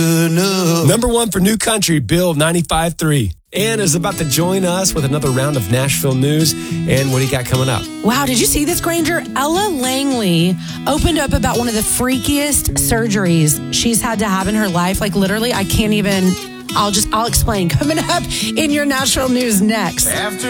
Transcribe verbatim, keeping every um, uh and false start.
Number one for New Country, Bill ninety-five three. Ann is about to join us with another round of Nashville news. And what do you got coming up? Wow, did you see this, Granger? Ella Langley opened up about one of the freakiest surgeries she's had to have in her life. Like, literally, I can't even... I'll just... I'll explain. Coming up in your Nashville news next. After